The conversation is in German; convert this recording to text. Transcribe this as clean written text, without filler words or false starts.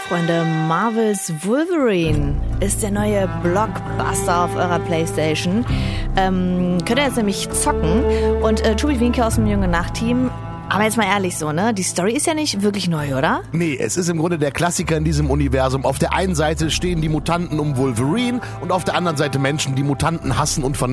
Freunde, Marvels Wolverine ist der neue Blockbuster auf eurer Playstation. Könnt ihr jetzt nämlich zocken. Und Tobi Winke aus dem Junge Nacht-Team. Aber jetzt mal ehrlich so, ne? Die Story ist ja nicht wirklich neu, oder? Nee, es ist im Grunde der Klassiker in diesem Universum. Auf der einen Seite stehen die Mutanten um Wolverine und auf der anderen Seite Menschen, die Mutanten hassen und vernichten.